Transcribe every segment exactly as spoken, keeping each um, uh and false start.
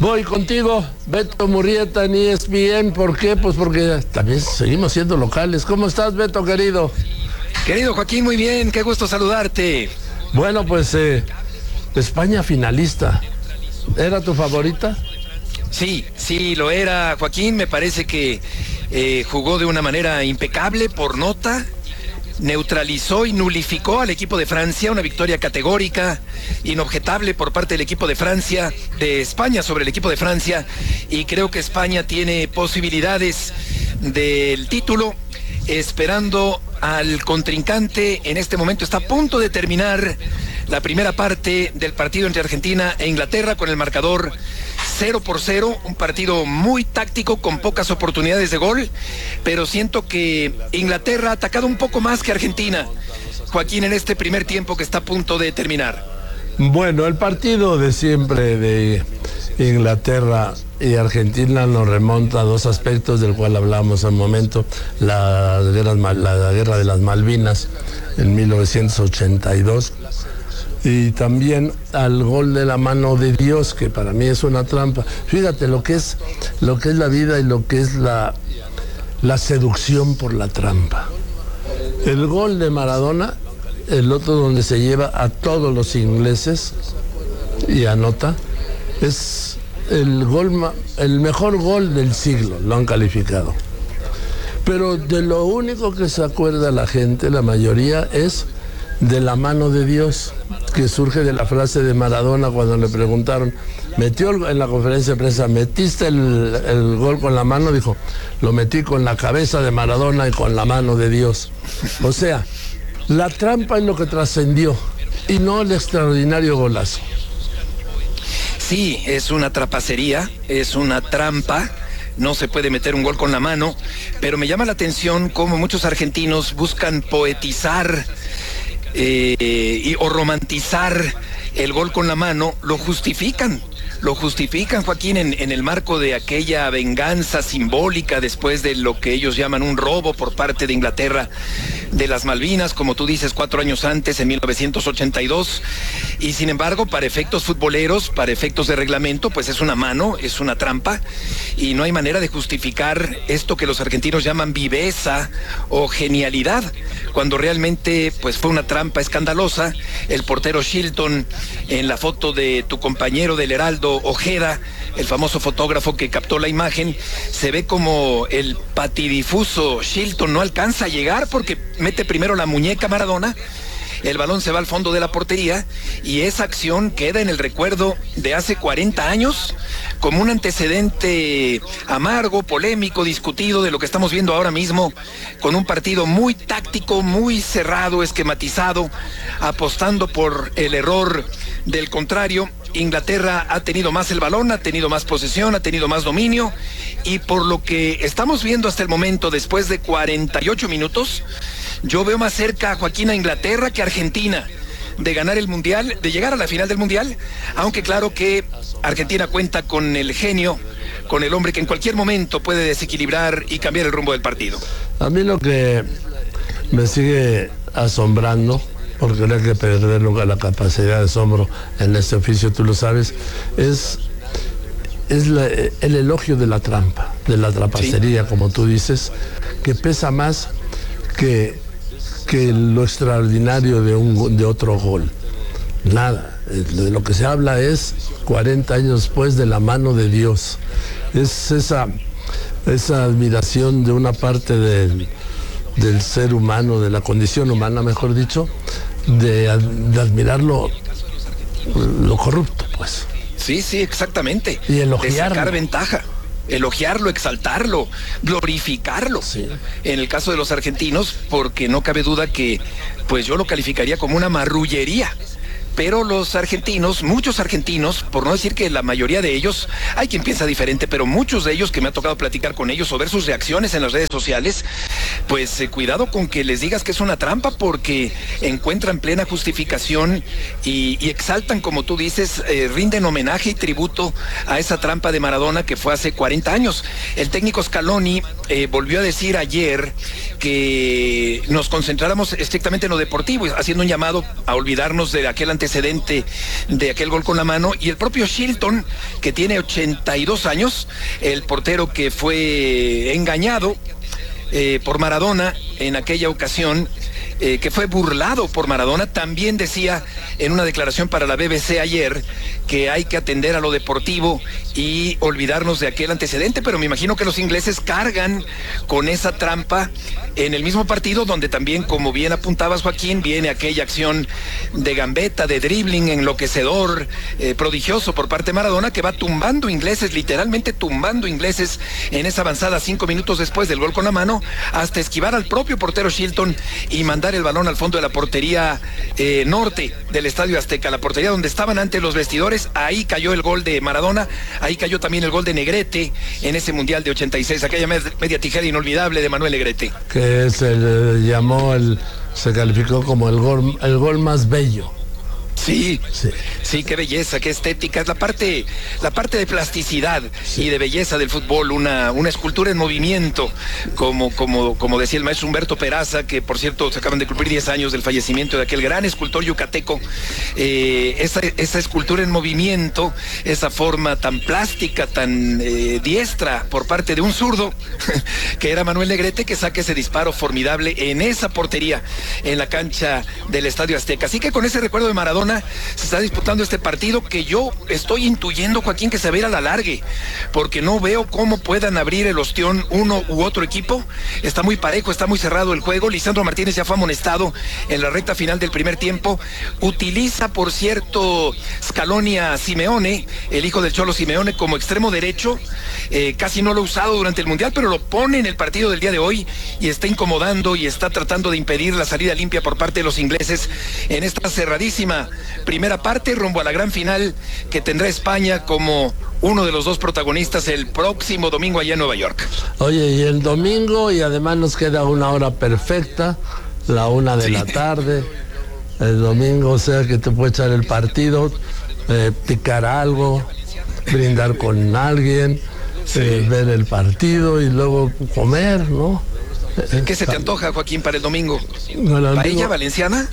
Voy contigo, Beto Murrieta en E S P N. ¿Por qué? Pues porque también seguimos siendo locales. ¿Cómo estás, Beto, querido? Querido Joaquín, muy bien, qué gusto saludarte. Bueno, pues eh, España finalista. ¿Era tu favorita? Sí, sí, lo era, Joaquín. Me parece que eh, jugó de una manera impecable por nota. Neutralizó y nulificó al equipo de Francia, una victoria categórica, inobjetable por parte del equipo de Francia, de España sobre el equipo de Francia, y creo que España tiene posibilidades del título, esperando al contrincante. En este momento está a punto de terminar la primera parte del partido entre Argentina e Inglaterra con el marcador cero por cero, un partido muy táctico con pocas oportunidades de gol, pero siento que Inglaterra ha atacado un poco más que Argentina, Joaquín, en este primer tiempo que está a punto de terminar. Bueno, el partido de siempre de Inglaterra y Argentina nos remonta a dos aspectos del cual hablamos al momento: la guerra, la guerra de las Malvinas en mil novecientos ochenta y dos, y también al gol de la mano de Dios, que para mí es una trampa. Fíjate lo que es, lo que es la vida y lo que es la, la seducción por la trampa. El gol de Maradona, el otro donde se lleva a todos los ingleses y anota, es el gol, el mejor gol del siglo, lo han calificado. Pero de lo único que se acuerda la gente, la mayoría, es de la mano de Dios, que surge de la frase de Maradona cuando le preguntaron, metió en la conferencia de prensa, ¿metiste el, el gol con la mano? Dijo, lo metí con la cabeza de Maradona y con la mano de Dios. O sea, la trampa es lo que trascendió y no el extraordinario golazo. Sí, es una trapacería, es una trampa. No se puede meter un gol con la mano, pero me llama la atención cómo muchos argentinos buscan poetizar eh, y, o romantizar el gol con la mano. Lo justifican, lo justifican, Joaquín, en, en el marco de aquella venganza simbólica después de lo que ellos llaman un robo por parte de Inglaterra de las Malvinas, como tú dices, cuatro años antes, en mil novecientos ochenta y dos, y sin embargo, para efectos futboleros, para efectos de reglamento, pues es una mano, es una trampa, y no hay manera de justificar esto que los argentinos llaman viveza o genialidad, cuando realmente pues fue una trampa escandalosa. El portero Shilton, en la foto de tu compañero del Heraldo, Ojeda, el famoso fotógrafo que captó la imagen, se ve como el patidifuso Shilton no alcanza a llegar porque mete primero la muñeca Maradona, el balón se va al fondo de la portería y esa acción queda en el recuerdo de hace cuarenta años como un antecedente amargo, polémico, discutido de lo que estamos viendo ahora mismo, con un partido muy táctico, muy cerrado, esquematizado, apostando por el error del contrario. Inglaterra ha tenido más el balón, ha tenido más posesión, ha tenido más dominio, y por lo que estamos viendo hasta el momento, después de cuarenta y ocho minutos, yo veo más cerca a Joaquín a Inglaterra que a Argentina de ganar el Mundial, de llegar a la final del Mundial, aunque claro que Argentina cuenta con el genio, con el hombre que en cualquier momento puede desequilibrar y cambiar el rumbo del partido. A mí lo que me sigue asombrando, porque no hay que perder nunca la capacidad de asombro en este oficio, tú lo sabes, es, es la, el elogio de la trampa, de la trapacería, sí, como tú dices, que pesa más que, que lo extraordinario de, un, de otro gol. Nada, de lo que se habla es cuarenta años después de la mano de Dios. Es esa, esa admiración de una parte del, del ser humano, de la condición humana, mejor dicho, de, de admirar lo, lo corrupto, pues. Sí, sí, exactamente. Y elogiarlo. De sacar ventaja. Elogiarlo, exaltarlo, glorificarlo. Sí. En el caso de los argentinos, porque no cabe duda que, pues yo lo calificaría como una marrullería. Pero los argentinos, muchos argentinos, por no decir que la mayoría de ellos, hay quien piensa diferente, pero muchos de ellos que me ha tocado platicar con ellos o ver sus reacciones en las redes sociales, pues eh, cuidado con que les digas que es una trampa, porque encuentran plena justificación y, y exaltan, como tú dices, eh, rinden homenaje y tributo a esa trampa de Maradona que fue hace cuarenta años. El técnico Scaloni eh, volvió a decir ayer que nos concentráramos estrictamente en lo deportivo, haciendo un llamado a olvidarnos de aquel antecedente, de aquel gol con la mano. Y el propio Shilton, que tiene ochenta y dos años, el portero que fue engañado eh, por Maradona en aquella ocasión, eh, que fue burlado por Maradona, también decía en una declaración para la B B C ayer que hay que atender a lo deportivo y olvidarnos de aquel antecedente. Pero me imagino que los ingleses cargan con esa trampa en el mismo partido donde también, como bien apuntabas, Joaquín, viene aquella acción de gambeta, de dribbling enloquecedor, eh, prodigioso por parte de Maradona, que va tumbando ingleses, literalmente tumbando ingleses en esa avanzada cinco minutos después del gol con la mano, hasta esquivar al propio portero Shilton y mandar el balón al fondo de la portería eh, norte del Estadio Azteca, la portería donde estaban antes los vestidores. Ahí cayó el gol de Maradona, ahí cayó también el gol de Negrete en ese Mundial de ochenta y seis, aquella media tijera inolvidable de Manuel Negrete. Que se le llamó, el, se calificó como el gol, el gol más bello. Sí, sí, sí, qué belleza, qué estética, es la parte, la parte de plasticidad sí. y de belleza del fútbol, una, una escultura en movimiento, como, como, como decía el maestro Humberto Peraza, que por cierto se acaban de cumplir diez años del fallecimiento de aquel gran escultor yucateco. Eh, esa, esa escultura en movimiento, esa forma tan plástica, tan eh, diestra por parte de un zurdo, que era Manuel Negrete, que saca ese disparo formidable en esa portería, en la cancha del Estadio Azteca. Así que con ese recuerdo de Maradona se está disputando este partido, que yo estoy intuyendo, Joaquín, que se va a ir a la largue, porque no veo cómo puedan abrir el ostión uno u otro equipo. Está muy parejo, está muy cerrado el juego. Lisandro Martínez ya fue amonestado en la recta final del primer tiempo. Utiliza, por cierto, Scaloni a Simeone, el hijo del Cholo Simeone, como extremo derecho. Eh, casi no lo ha usado durante el Mundial, pero lo pone en el partido del día de hoy y está incomodando y está tratando de impedir la salida limpia por parte de los ingleses en esta cerradísima primera parte, rumbo a la gran final que tendrá España como uno de los dos protagonistas el próximo domingo allá en Nueva York. Oye, y el domingo, y además nos queda una hora perfecta, la una de sí. la tarde, el domingo, o sea que te puede echar el partido, eh, picar algo, brindar con alguien, sí. eh, ver el partido y luego comer, ¿no? ¿Qué se te antoja, Joaquín, para el domingo? No, ¿Paella digo, valenciana?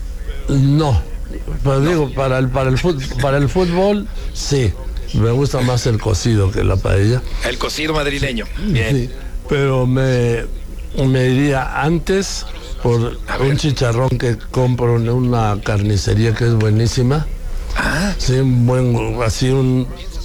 No, pero no. digo, para el, para, el fut, para el fútbol, sí. Me gusta más el cocido que la paella. El cocido madrileño. Bien. Sí, pero me, me iría antes por un chicharrón que compro en una carnicería que es buenísima. Ah. Sí, un buen, así un,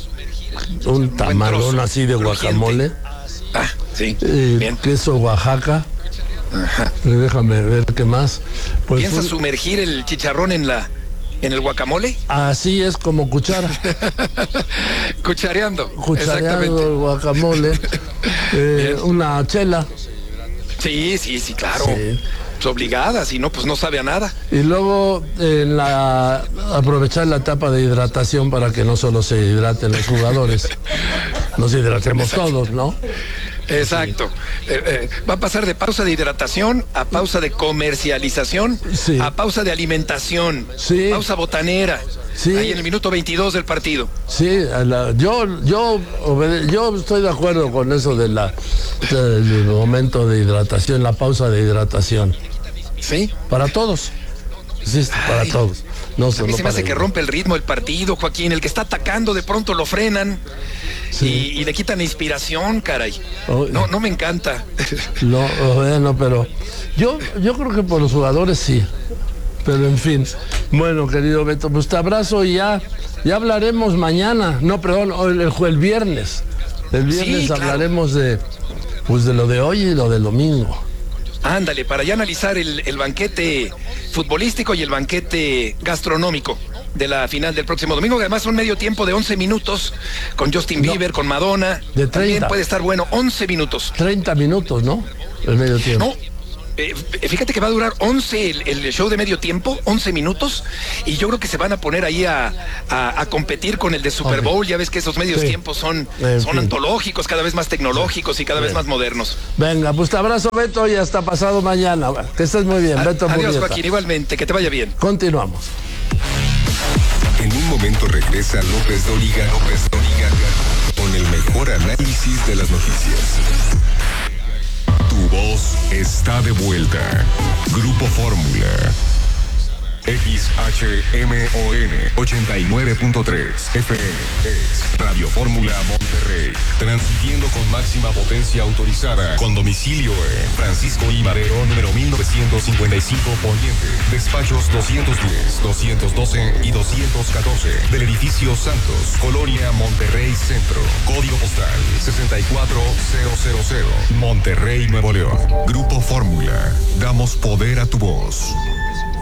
un tamalón así de guacamole. Ah, sí. Eh, Bien. Queso Oaxaca. Ajá. Déjame ver qué más. Pues ¿piensas un... sumergir el chicharrón en la en el guacamole? Así es, como cuchara. Cuchareando. Cuchareando el guacamole. eh, una chela. Sí, sí, sí, claro. Sí. Es obligada, si no, pues no sabe a nada. Y luego eh, la, aprovechar la etapa de hidratación para que no solo se hidraten los jugadores, nos hidratemos Exacto. todos, ¿no? Exacto. Sí. Eh, eh, va a pasar de pausa de hidratación a pausa de comercialización, sí. a pausa de alimentación, sí. pausa botanera. Sí. Ahí en el minuto veintidós del partido. Sí, la, yo, yo, yo estoy de acuerdo con eso de la, del momento de hidratación, la pausa de hidratación. Sí. Para todos. Sí, para Ay, todos. No, a mí no se me hace el... que rompe el ritmo del partido, Joaquín. El que está atacando de pronto lo frenan. Sí. Y, y le quitan la inspiración, caray. Oh, no, no me encanta. No, bueno, pero yo, yo creo que por los jugadores sí. Pero en fin. Bueno, querido Beto, pues te abrazo y ya, ya hablaremos mañana. No, perdón, el, el, el viernes. El viernes sí, claro. hablaremos de, pues de lo de hoy y lo del domingo. Ándale, para ya analizar el, el banquete futbolístico y el banquete gastronómico de la final del próximo domingo, que además son medio tiempo de once minutos, con Justin no, Bieber, con Madonna. De treinta. También puede estar bueno, once minutos. treinta minutos, ¿no? El medio tiempo. No, Eh, fíjate que va a durar once el, el show de medio tiempo, once minutos, y yo creo que se van a poner ahí a, a, a competir con el de Super Bowl. Okay. Ya ves que esos medios sí. tiempos son, eh, son antológicos, cada vez más tecnológicos y cada bien. vez más modernos. Venga, pues te abrazo, Beto, y hasta pasado mañana. Que estés muy bien, a, Beto. Adiós, Murrieta. Joaquín, igualmente, que te vaya bien. Continuamos. En un momento regresa López Dóriga, López Dóriga, con el mejor análisis de las noticias. Tu voz está de vuelta. Grupo Fórmula. X H M O N ochenta y nueve punto tres F M es Radio Fórmula Monterrey, transmitiendo con máxima potencia autorizada, con domicilio en Francisco I. Madero, número mil novecientos cincuenta y cinco Poniente, despachos doscientos diez, doscientos doce y doscientos catorce, del edificio Santos, Colonia Monterrey Centro, código postal sesenta y cuatro mil, Monterrey, Nuevo León. Grupo Fórmula, damos poder a tu voz.